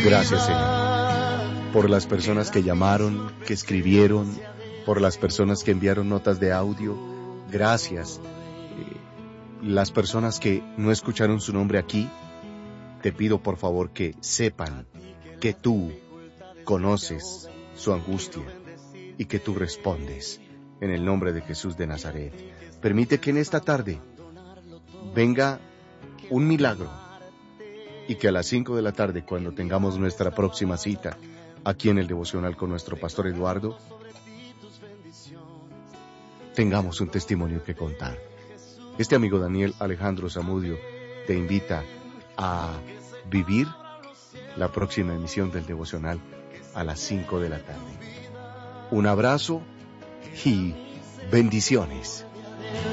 Gracias, Señor, por las personas que llamaron, que escribieron, por las personas que enviaron notas de audio. Gracias. Las personas que no escucharon su nombre aquí, te pido por favor que sepan que tú conoces su angustia y que tú respondes en el nombre de Jesús de Nazaret. Permite que en esta tarde venga un milagro y que a las 5 de la tarde, cuando tengamos nuestra próxima cita aquí en el devocional con nuestro pastor Eduardo, tengamos un testimonio que contar. Este amigo Daniel Alejandro Zamudio te invita a vivir la próxima emisión del devocional a las 5 de la tarde. Un abrazo y bendiciones.